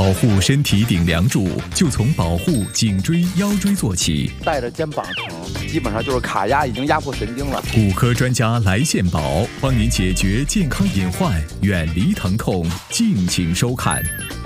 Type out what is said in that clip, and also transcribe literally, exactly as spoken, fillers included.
保护身体顶梁柱，就从保护颈椎、腰椎做起。 带着肩膀疼，基本上就是卡压已经压迫神经了。 骨科专家来献宝，帮您解决健康隐患，远离疼痛，敬请收看。